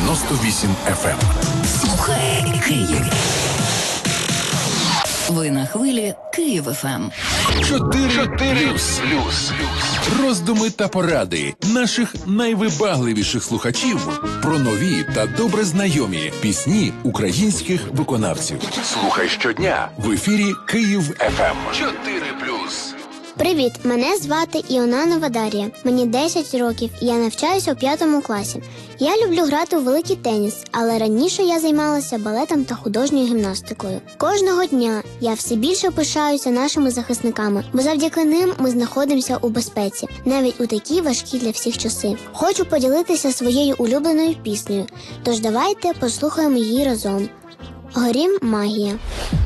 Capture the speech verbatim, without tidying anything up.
дев'яносто вісім еф ем. Слухай Київ. Ви на хвилі Київ еф ем. Чотири плюс. Роздуми та поради наших найвибагливіших слухачів про нові та добре знайомі пісні українських виконавців. Слухай щодня в ефірі Київ еф ем. чотири плюс. Привіт, мене звати Іонанова Дар'я. Мені десять років, і я навчаюся у п'ятому класі. Я люблю грати у великий теніс, але раніше я займалася балетом та художньою гімнастикою. Кожного дня я все більше пишаюся нашими захисниками, бо завдяки ним ми знаходимося у безпеці, навіть у такі важкі для всіх часи. Хочу поділитися своєю улюбленою піснею, тож давайте послухаємо її разом. «Горім магія».